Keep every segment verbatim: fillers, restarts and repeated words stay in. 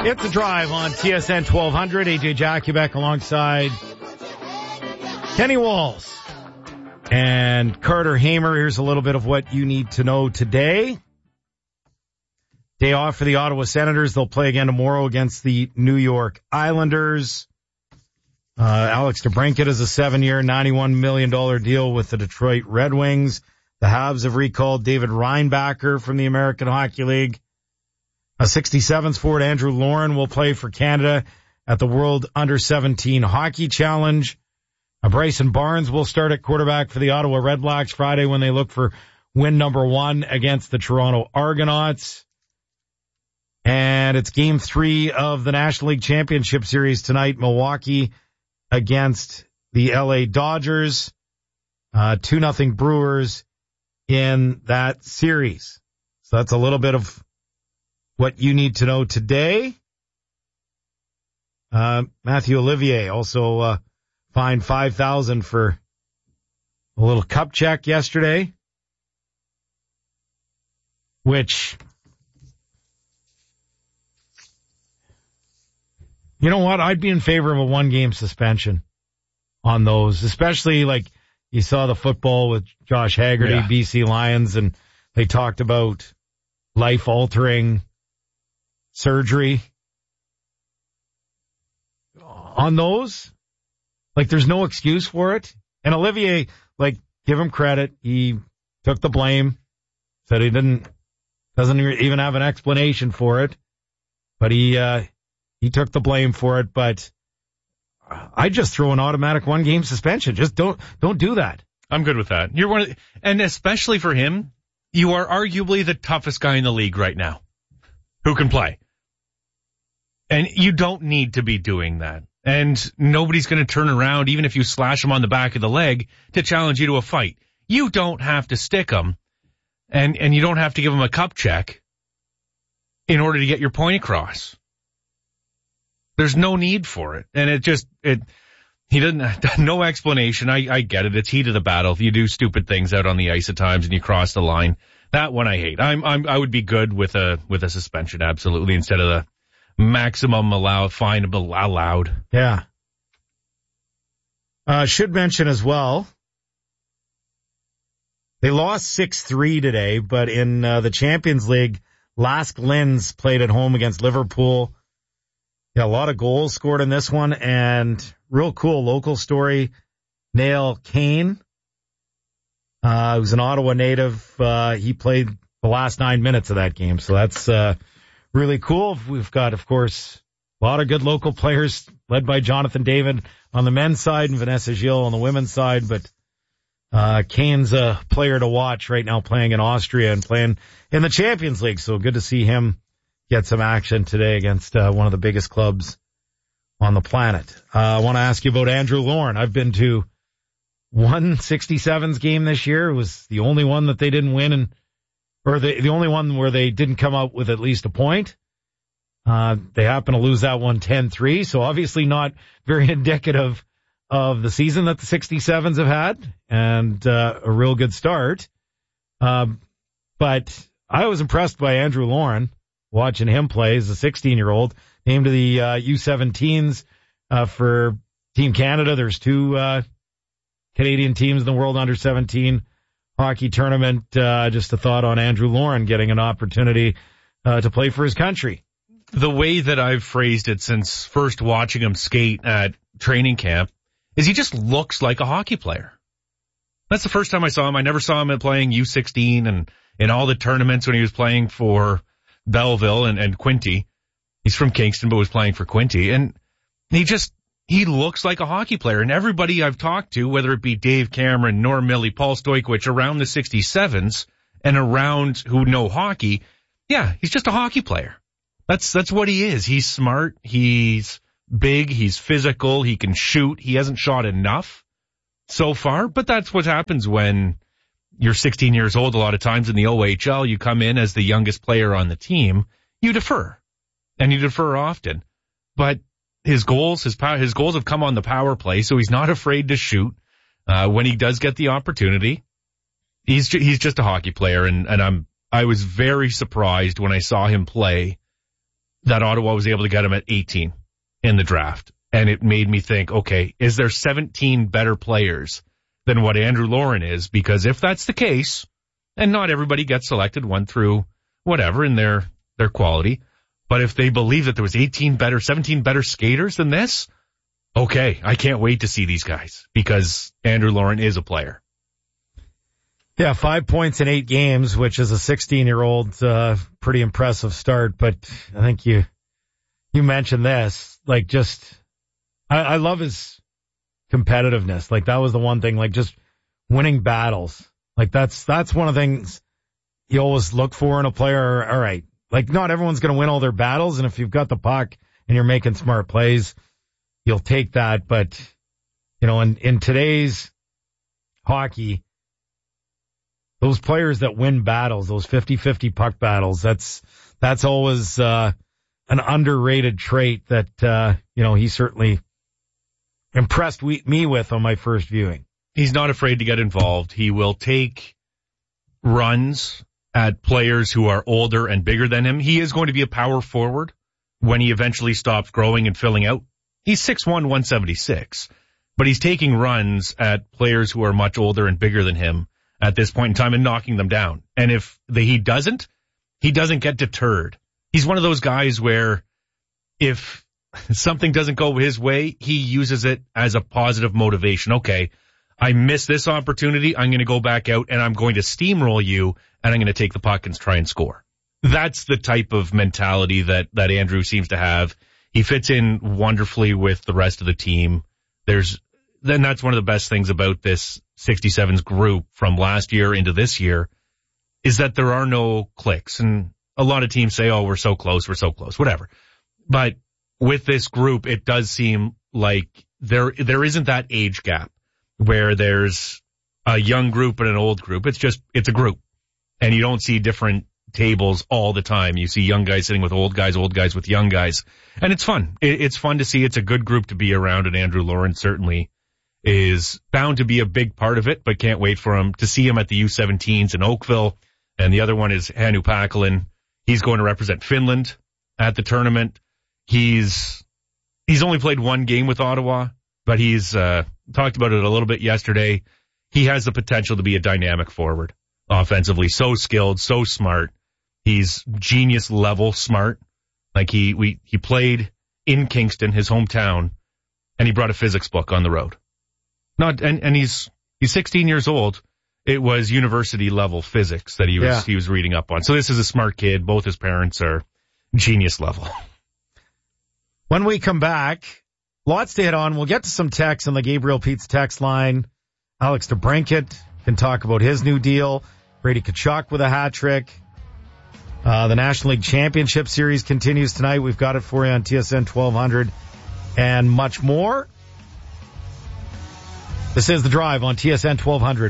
It's a drive on T S N twelve hundred. A J Jakubek alongside Kenny Walls and Carter Hamer. Here's a little bit of what you need to know today. Day off for the Ottawa Senators. They'll play again tomorrow against the New York Islanders. Uh, Alex DeBrincat has a seven-year, ninety-one million dollars deal with the Detroit Red Wings. The Habs have recalled David Reinbacher from the American Hockey League. A sixty-sevens forward Andrew Lauren will play for Canada at the World Under seventeen Hockey Challenge. A Bryson Barnes will start at quarterback for the Ottawa Redblacks Friday when they look for win number one against the Toronto Argonauts. And it's game three of the National League Championship Series tonight. Milwaukee against the L A Dodgers. Uh, two nothing Brewers in that series. So that's a little bit of what you need to know today. Uh, Matthew Olivier also, uh, fined five thousand dollars for a little cup check yesterday, which, you know what? I'd be in favor of a one game suspension on those, especially like you saw the football with Josh Haggerty, yeah. B C Lions, and they talked about life altering surgery on those. Like, there's no excuse for it. And Olivier, like, give him credit. He took the blame, said he didn't, doesn't even have an explanation for it, but he, uh, he took the blame for it. But I just throw an automatic one game suspension. Just don't, don't do that. I'm good with that. You're one of the, and especially for him, you are arguably the toughest guy in the league right now who can play. And you don't need to be doing that. And nobody's going to turn around, even if you slash him on the back of the leg, to challenge you to a fight. You don't have to stick him, and, and you don't have to give him a cup check in order to get your point across. There's no need for it. And it just, it, he didn't, no explanation. I, I get it. It's heat of the battle. If you do stupid things out on the ice at times and you cross the line, that one I hate. I'm, I'm, I would be good with a, with a suspension, absolutely, instead of the maximum allow, fine allowed. Yeah. Uh, should mention as well, they lost six three today, but in uh, the Champions League, Lask Linz played at home against Liverpool. Yeah, a lot of goals scored in this one, and real cool local story. Nail Kane, uh, who's an Ottawa native, uh, he played the last nine minutes of that game, so that's uh really cool. We've got, of course, a lot of good local players led by Jonathan David on the men's side and Vanessa Gilles on the women's side. But uh Kane's a player to watch right now, playing in Austria and playing in the Champions League. So good to see him get some action today against uh, one of the biggest clubs on the planet. Uh, I want to ask you about Andrew Lauren. I've been to one sixty-sevens game this year. It was the only one that they didn't win, and or the, the only one where they didn't come out with at least a point. Uh, they happen to lose that one ten three, so obviously not very indicative of the season that the sixty-sevens have had, and uh, a real good start. Um, but I was impressed by Andrew Lauren, watching him play as a sixteen-year-old, named to the uh, U seventeens uh, for Team Canada. There's two uh, Canadian teams in the World Under seventeen Hockey Tournament. Uh, just a thought on Andrew Lauren getting an opportunity uh, to play for his country. The way that I've phrased it since first watching him skate at training camp is he just looks like a hockey player. That's the first time I saw him. I never saw him playing U sixteen and in all the tournaments when he was playing for Belleville and, and Quinty. He's from Kingston, but was playing for Quinty. And he just, he looks like a hockey player. And everybody I've talked to, whether it be Dave Cameron, Norm Millie, Paul Stojkovic, around the sixty-sevens and around who know hockey, yeah, he's just a hockey player. That's, that's what he is. He's smart. He's big. He's physical. He can shoot. He hasn't shot enough so far, but that's what happens when you're sixteen years old. A lot of times in the O H L, you come in as the youngest player on the team. You defer, and you defer often. But his goals, his power, his goals have come on the power play, so he's not afraid to shoot uh, when he does get the opportunity. He's ju- he's just a hockey player, and and I'm I was very surprised when I saw him play that Ottawa was able to get him at eighteen in the draft. And it made me think, okay, is there seventeen better players than what Andrew Lauren is? Because if that's the case, and not everybody gets selected one through whatever in their, their quality, but if they believe that there was eighteen better, seventeen better skaters than this, okay, I can't wait to see these guys because Andrew Lauren is a player. Yeah, five points in eight games, which is a sixteen-year-old, uh, pretty impressive start. But I think you, you mentioned this, like just, I, I love his competitiveness. Like that was the one thing, like just winning battles. Like that's, that's one of the things you always look for in a player. All right. Like not everyone's going to win all their battles. And if you've got the puck and you're making smart plays, you'll take that. But, you know, in, in today's hockey, those players that win battles, those fifty-fifty puck battles, that's, that's always, uh, an underrated trait that, uh, you know, he certainly impressed we, me with on my first viewing. He's not afraid to get involved. He will take runs at players who are older and bigger than him. He is going to be a power forward when he eventually stops growing and filling out. He's six one, one seventy-six, but he's taking runs at players who are much older and bigger than him at this point in time and knocking them down. And if the, he doesn't, he doesn't get deterred. He's one of those guys where if something doesn't go his way, he uses it as a positive motivation. Okay, I missed this opportunity. I'm going to go back out and I'm going to steamroll you and I'm going to take the puck and try and score. That's the type of mentality that, that Andrew seems to have. He fits in wonderfully with the rest of the team. There's, then that's one of the best things about this sixty-sevens group from last year into this year is that there are no clicks. And a lot of teams say, oh, we're so close, we're so close, whatever. But with this group, it does seem like there, there isn't that age gap where there's a young group and an old group. It's just, it's a group. And you don't see different tables all the time. You see young guys sitting with old guys, old guys with young guys. And it's fun. It, it's fun to see. It's a good group to be around. And Andrew Lauren certainly is bound to be a big part of it, but can't wait for him to see him at the U seventeens in Oakville. And the other one is Hannu Paakkonen. He's going to represent Finland at the tournament. He's, he's only played one game with Ottawa, but he's, uh, talked about it a little bit yesterday. He has the potential to be a dynamic forward offensively. So skilled, so smart. He's genius level smart. Like he, we, he played in Kingston, his hometown, and he brought a physics book on the road. Not, and, and he's, he's sixteen years old. It was university level physics that he was, yeah. he was reading up on. So this is a smart kid. Both his parents are genius level. When we come back, lots to hit on. We'll get to some texts on the Gabriel Pete's text line. Alex DeBrincat can talk about his new deal. Brady Tkachuk with a hat trick. Uh, the National League Championship Series continues tonight. We've got it for you on T S N twelve hundred and much more. This is The Drive on T S N twelve hundred.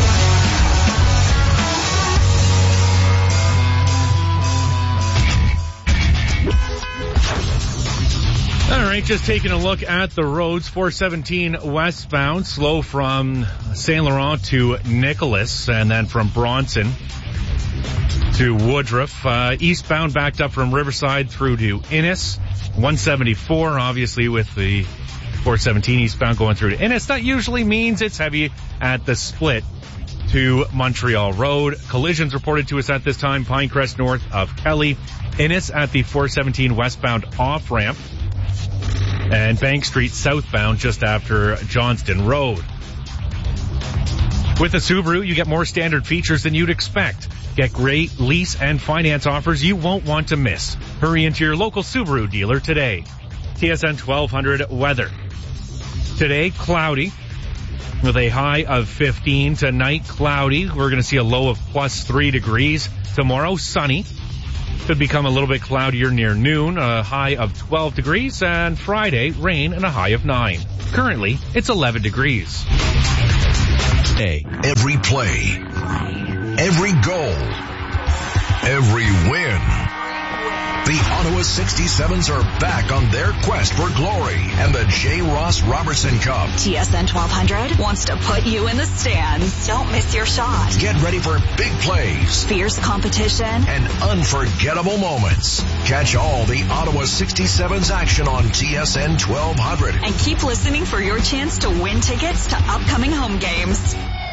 All right, just taking a look at the roads. four seventeen westbound, slow from Saint Laurent to Nicholas, and then from Bronson to Woodruff. Uh, eastbound backed up from Riverside through to Innis. one seventy-four, obviously, with the four seventeen eastbound going through to Innis. That usually means it's heavy at the split to Montreal Road. Collisions reported to us at this time. Pinecrest north of Kelly. Innis at the four seventeen westbound off-ramp. And Bank Street southbound just after Johnston Road. With a Subaru, you get more standard features than you'd expect. Get great lease and finance offers you won't want to miss. Hurry into your local Subaru dealer today. T S N twelve hundred weather. Today, cloudy with a high of fifteen. Tonight, cloudy. We're going to see a low of plus three degrees. Tomorrow, sunny. Could become a little bit cloudier near noon, a high of twelve degrees, and Friday, rain and a high of nine. Currently, it's eleven degrees. A. Every play, every goal, every win. The Ottawa sixty-sevens are back on their quest for glory and the J. Ross Robertson Cup. T S N twelve hundred wants to put you in the stands. Don't miss your shot. Get ready for big plays, fierce competition, and unforgettable moments. Catch all the Ottawa sixty-sevens action on T S N twelve hundred. And keep listening for your chance to win tickets to upcoming home games.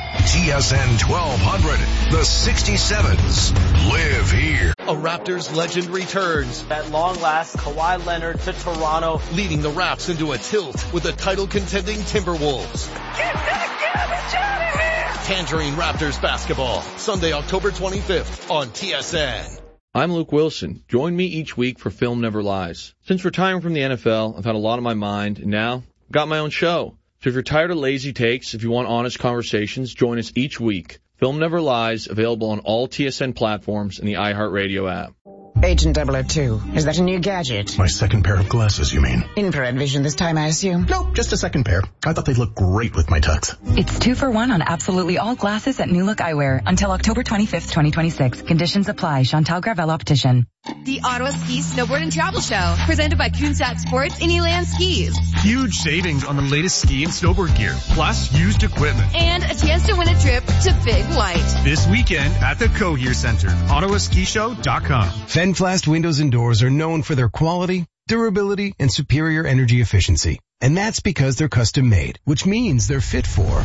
T S N twelve hundred, the sixty-sevens live here. A Raptors legend returns. At long last, Kawhi Leonard to Toronto, leading the Raps into a tilt with the title-contending Timberwolves. Get that garbage out of here! Tangerine Raptors basketball, Sunday, October twenty-fifth on T S N. I'm Luke Wilson. Join me each week for Film Never Lies. Since retiring from the N F L, I've had a lot on my mind, and now I've got my own show. So if you're tired of lazy takes, if you want honest conversations, join us each week. Film Never Lies, available on all T S N platforms and the iHeartRadio app. Agent double oh two, is that a new gadget? My second pair of glasses, you mean? Infrared vision this time, I assume? Nope, just a second pair. I thought they'd look great with my tux. It's two for one on absolutely all glasses at New Look Eyewear until October twenty-fifth, twenty twenty-six. Conditions apply. Chantal Gravel Optician. The Ottawa Ski, Snowboard, and Travel Show, presented by Coonsat Sports and Elan Skis. Huge savings on the latest ski and snowboard gear, plus used equipment. And a chance to win a trip to Big White. This weekend at the Cohere Center, ottawa ski show dot com. Fenflast windows and doors are known for their quality, durability, and superior energy efficiency. And that's because they're custom made, which means they're fit for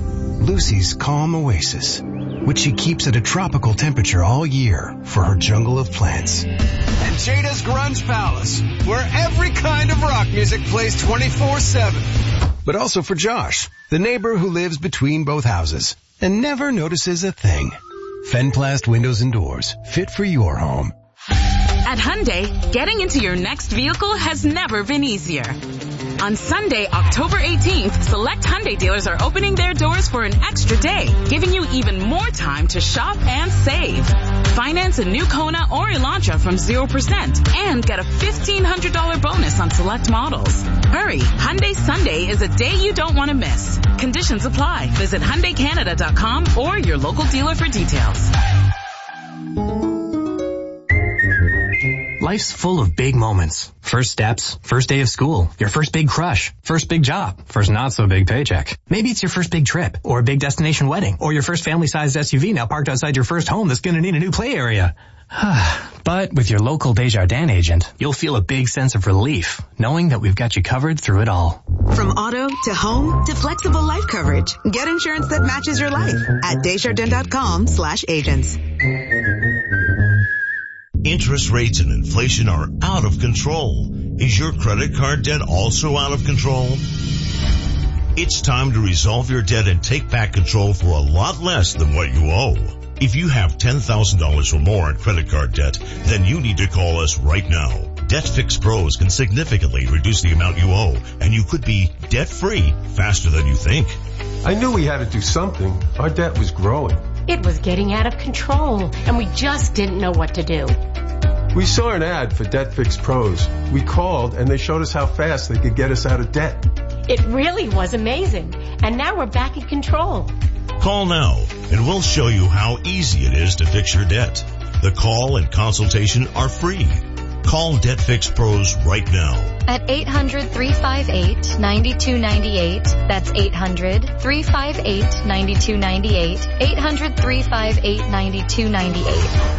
Lucy's calm oasis, which she keeps at a tropical temperature all year for her jungle of plants. And Jada's Grunge Palace, where every kind of rock music plays twenty-four seven. But also for Josh, the neighbor who lives between both houses and never notices a thing. Fenplast windows and doors, fit for your home. At Hyundai, getting into your next vehicle has never been easier. On Sunday, October eighteenth, select Hyundai dealers are opening their doors for an extra day, giving you even more time to shop and save. Finance a new Kona or Elantra from zero percent and get a fifteen hundred dollars bonus on select models. Hurry, Hyundai Sunday is a day you don't want to miss. Conditions apply. Visit Hyundai Canada dot com or your local dealer for details. Life's full of big moments. First steps, first day of school, your first big crush, first big job, first not so big paycheck. Maybe it's your first big trip, or a big destination wedding, or your first family-sized S U V now parked outside your first home that's going to need a new play area. But with your local Desjardins agent, you'll feel a big sense of relief, knowing that we've got you covered through it all. From auto to home to flexible life coverage, get insurance that matches your life at Desjardins dot com slash agents. Interest rates and inflation are out of control. Is your credit card debt also out of control? It's time to resolve your debt and take back control for a lot less than what you owe. If you have ten thousand dollars or more in credit card debt, then you need to call us right now. Debt Fix Pros can significantly reduce the amount you owe, and you could be debt-free faster than you think. I knew we had to do something. Our debt was growing. It was getting out of control, and we just didn't know what to do. We saw an ad for Debt Fix Pros. We called, and they showed us how fast they could get us out of debt. It really was amazing, and now we're back in control. Call now, and we'll show you how easy it is to fix your debt. The call and consultation are free. Call Debt Fix Pros right now. At eight hundred, three five eight, nine two nine eight. That's eight hundred, three five eight, nine two nine eight. eight hundred, three five eight, nine two nine eight.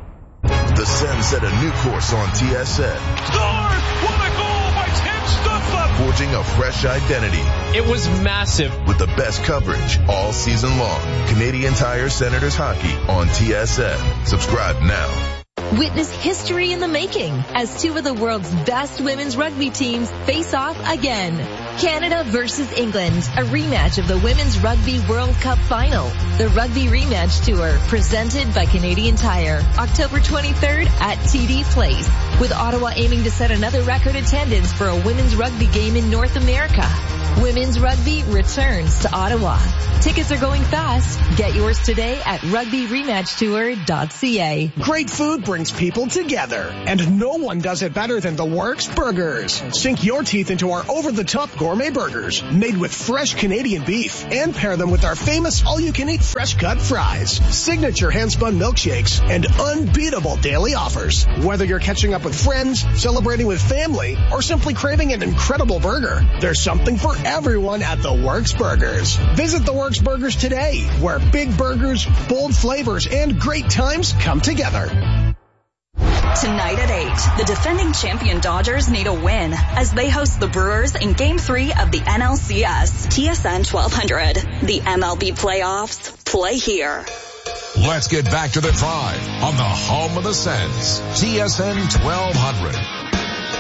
The Sens set a new course on T S N. Scores! What a goal by Tim Stutzla! Forging a fresh identity. It was massive. With the best coverage all season long. Canadian Tire Senators Hockey on T S N. Subscribe now. Witness history in the making as two of the world's best women's rugby teams face off again. Canada versus England, a rematch of the Women's Rugby World Cup Final. The Rugby Rematch Tour, presented by Canadian Tire, October twenty-third at T D Place, with Ottawa aiming to set another record attendance for a women's rugby game in North America. Women's rugby returns to Ottawa. Tickets are going fast. Get yours today at rugby rematch tour dot c a. Great food brings people together, and no one does it better than The Works Burgers. Sink your teeth into our over-the-top gourmet burgers, made with fresh Canadian beef, and pair them with our famous all-you-can-eat fresh-cut fries, signature hand-spun milkshakes, and unbeatable daily offers. Whether you're catching up with friends, celebrating with family, or simply craving an incredible burger, there's something for everyone at The Works Burgers. Visit The Works Burgers today, where big burgers, bold flavors, and great times come together. Tonight at eight, the defending champion Dodgers need a win as they host the Brewers in Game three of the N L C S. T S N twelve hundred. The M L B playoffs play here. Let's get back to the drive on the home of the Sens. T S N twelve hundred.